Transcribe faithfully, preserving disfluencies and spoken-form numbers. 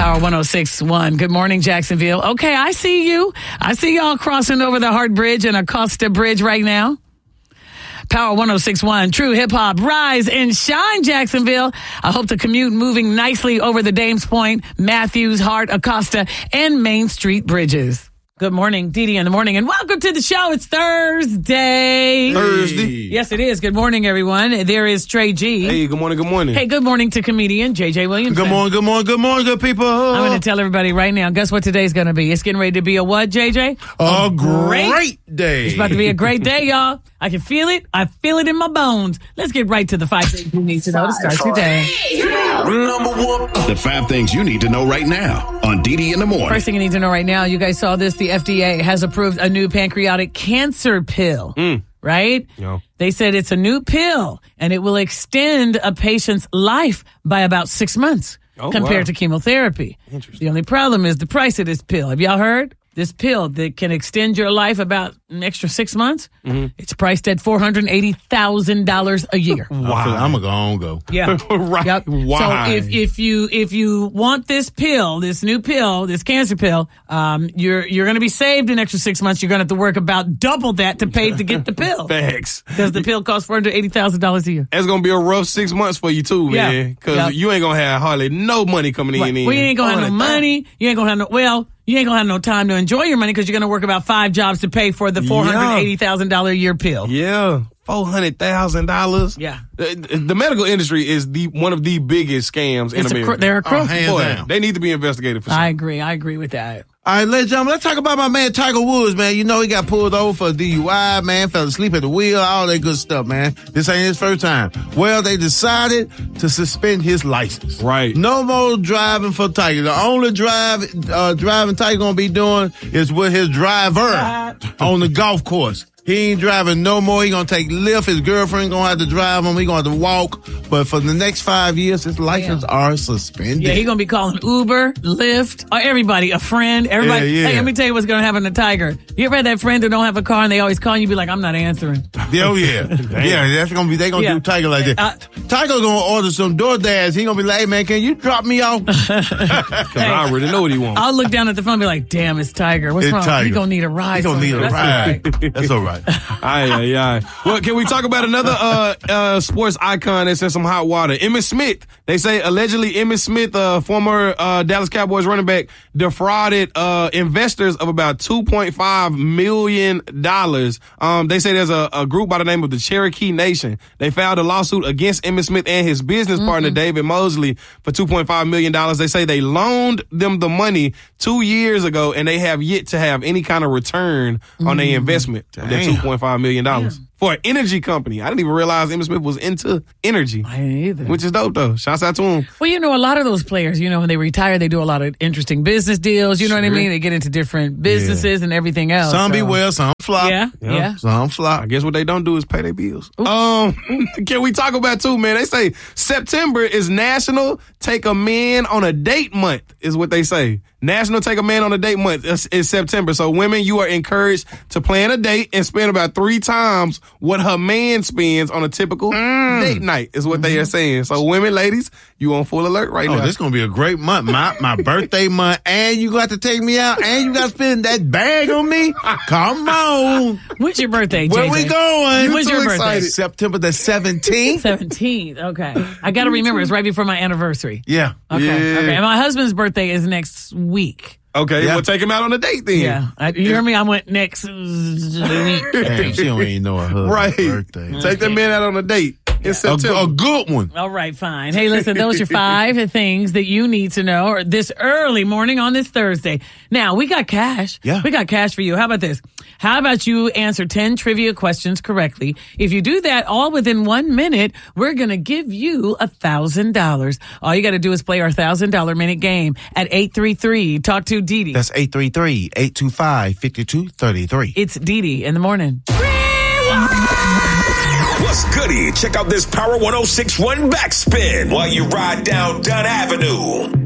Power one oh six point one. Good morning, Jacksonville. Okay, I see you. I see y'all crossing over the Hart Bridge and Acosta Bridge right now. Power one oh six point one, true hip-hop, rise and shine, Jacksonville. I hope the commute moving nicely over the Dames Point, Matthews, Hart, Acosta, and Main Street bridges. Good morning, Dee Dee in the morning, and welcome to the show. It's Thursday. Thursday. Yes, it is. Good morning, everyone. There is Trey G. Hey, good morning, good morning. Hey, good morning to comedian J J Williams. Good morning, good morning, good morning, good people. I'm going to tell everybody right now, guess what today's going to be? It's getting ready to be a what, J J? A, a great, great day. It's about to be a great day, y'all. I can feel it. I feel it in my bones. Let's get right to the five things you need to know to start your day. Number one. The five things you need to know right now on Dee Dee in the morning. First thing you need to know right now, you guys saw this. The F D A has approved a new pancreatic cancer pill, mm. right? Yeah. They said it's a new pill, and it will extend a patient's life by about six months oh, compared wow. to chemotherapy. The only problem is the price of this pill. Have y'all heard? This pill that can extend your life about an extra six months, mm-hmm. it's priced at four hundred eighty thousand dollars a year. Wow. I'm going to go on go. Yeah. right. Yep. Why? So if, if you if you want this pill, this new pill, this cancer pill, um, you're you're going to be saved an extra six months. You're going to have to work about double that to pay to get the pill. Facts. Because the pill costs four hundred eighty thousand dollars a year. It's going to be a rough six months for you too, man. Because yeah. you ain't going to have hardly no money coming right. in. in. Well, you ain't going to have no money. You ain't going to have no, well, you ain't going to have no time to enjoy your money because you're going to work about five jobs to pay for the four hundred eighty thousand dollars a year pill. Yeah. four hundred thousand dollars. Yeah. The, the medical industry is the one of the biggest scams it's in America. Cr- they're a crook. Oh, Boy, they need to be investigated for sure. I agree. I agree with that. All right, ladies and gentlemen, let's talk about my man Tiger Woods, man. You know he got pulled over for D U I, man, fell asleep at the wheel, all that good stuff, man. This ain't his first time. Well, they decided to suspend his license. Right. No more driving for Tiger. The only drive uh, driving Tiger gonna be doing is with his driver on the golf course. He ain't driving no more. He gonna take Lyft. His girlfriend gonna have to drive him. He gonna have to walk. But for the next five years, his license yeah. are suspended. Yeah, he gonna be calling Uber, Lyft, or everybody, a friend, everybody. Yeah, yeah. Hey, let me tell you what's gonna happen to Tiger. You ever had that friend who don't have a car and they always call you, be like, I'm not answering. Oh yeah, yeah. That's gonna be. They gonna yeah. do Tiger like that. Uh, Tiger gonna order some DoorDash. He gonna be like, hey man, can you drop me off? Because hey, I already know what he wants. I'll look down at the phone and be like, damn, it's Tiger. What's it's wrong? Tiger. He gonna need a ride. He gonna need a That's ride. All right. That's all right. Aye, aye, aye. Well, can we talk about another uh, uh, sports icon that's in some hot water? Emmitt Smith. They say allegedly Emmitt Smith, uh, former uh, Dallas Cowboys running back, defrauded uh, investors of about two point five million dollars. Um, they say there's a, a group by the name of the Cherokee Nation. They filed a lawsuit against Emmitt Smith and his business mm-hmm. partner, David Mosley, for two point five million dollars. They say they loaned them the money two years ago, and they have yet to have any kind of return mm-hmm. on their investment of their two point five million dollars. For an energy company. I didn't even realize Emmitt Smith was into energy. I didn't either. Which is dope, though. Shouts out to him. Well, you know, a lot of those players, you know, when they retire, they do a lot of interesting business deals. You know sure. what I mean? They get into different businesses yeah. and everything else. Some so. be well, some flop. Yeah, yeah, yeah. Some flop. I guess what they don't do is pay their bills. Ooh. Um, Can we talk about, too, man? They say September is National Take a Man on a Date Month, is what they say. National Take a Man on a Date Month is, is September. So women, you are encouraged to plan a date and spend about three times what her man spends on a typical mm. date night is what mm-hmm. they are saying. So women, ladies, you on full alert right oh, now. Oh, this is going to be a great month. My my birthday month, and you got to take me out, and you got to spend that bag on me. Come on. When's your birthday, Where J J? we going? When's your birthday? September the seventeenth. seventeenth, okay. I got to remember, it's right before my anniversary. Yeah. Okay, yeah. okay. And my husband's birthday is next week. Okay, yeah. We'll take him out on a date then. Yeah. I, you hear me? I went next week. Damn, she don't even know her husband's right. birthday. Take okay. that man out on a date. Yeah. It's September. A, a good one. All right, fine. Hey, listen, those are five things that you need to know this early morning on this Thursday. Now, we got cash. Yeah. We got cash for you. How about this? How about you answer ten trivia questions correctly? If you do that all within one minute, we're going to give you one thousand dollars. All you got to do is play our one thousand dollars minute game at eight three three. Talk to Dee Dee. That's eight three three, eight two five, five two three three. It's Dee Dee in the morning. What's goody? Check out this Power one oh six point one backspin while you ride down Dunn Avenue.